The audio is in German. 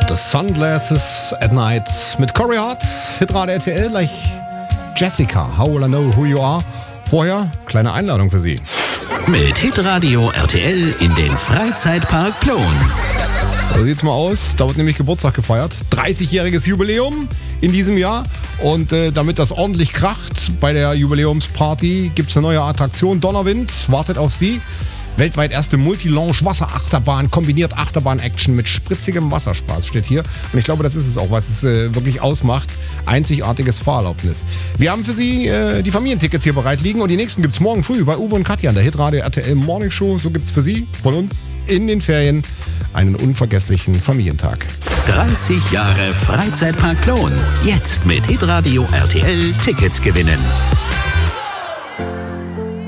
The Sunglasses at Night mit Corey Hart, Hitradio RTL, gleich Jessica, How Will I Know Who You Are. Vorher, kleine Einladung für Sie. Mit Hitradio RTL in den Freizeitpark Plon. So sieht's mal aus, da wird nämlich Geburtstag gefeiert. 30-jähriges Jubiläum in diesem Jahr. Und damit das ordentlich kracht bei der Jubiläumsparty, gibt's eine neue Attraktion. Donnerwind wartet auf Sie. Weltweit erste Multi-Launch-Wasserachterbahn, kombiniert Achterbahn-Action mit spritzigem Wasserspaß, steht hier. Und ich glaube, das ist es auch, was es wirklich ausmacht. Einzigartiges Fahrerlebnis. Wir haben für Sie die Familientickets hier bereit liegen und die nächsten gibt's morgen früh bei Uwe und Katja in der Hitradio RTL Morning Show. So gibt's für Sie von uns in den Ferien einen unvergesslichen Familientag. 30 Jahre Freizeitpark Plon. Jetzt mit Hitradio RTL Tickets gewinnen.